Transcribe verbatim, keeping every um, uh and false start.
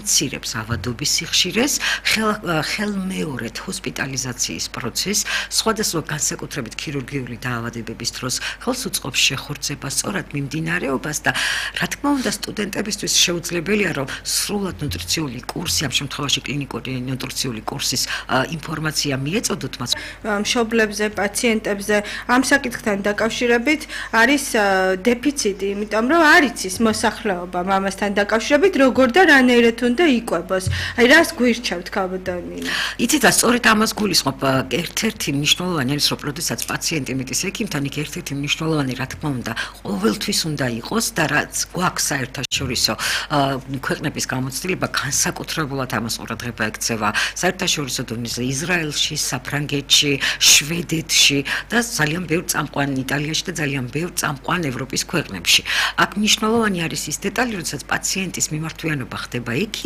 ამცირებს ავადობის სიხშირეს, ხელმეორედ ჰოსპიტალიზაციის პროცესს, სხვადასხვა განსაკუთრებით ქირურგიული დაავადებების დროს ხელს უწყობს შეხორცებას, სწორად მიმდინარეობას და რა თქმა უნდა სტუდენტებისთვის შეუძლებელია რომ სრულად ნუტრიციული კურსი, ამ შემთხვევაში კლინიკური ნუტრიციული კურსის ინფორმაცია მიეწოდოთ მას. მშობლებზე, პაციენტებზე ამ საკითხთან დაკავშირებით არის დეფიციტი, იმიტომ რომ არ იცის მოსახლეობა მამასთან დაკავშირებით როგორ და რანაირად უნდა იკვებოს. აი რას გვირჩევთ ქალბატონი? იცით, სწორედ ამას გულისხმობ ერთ-ერთი მნიშვნელოვანი არის რომ როდესაც პაციენტი მეტის ექიმთან იქ ერთ-ერთი მნიშვნელოვანი რა თქმა უნდა ყოველთვის უნდა იყოს და რაც გვაქვს საერთაშორისო ქვეყნების გამოცდილება განსაკუთრებულად ამას ყურადღება ექცევა საერთაშორისო დონეზე ისრაელში, საფრანგეთში, შვედეთში და ძალიან ბევრ წამყვან იტალიაში და ძალიან ბევრ წამყვან ევროპის ქვეყნებში. აქ მნიშვნელოვანი არის ის დეტალი, როდესაც პაციენტის მიმართვიანობა ხდება იქ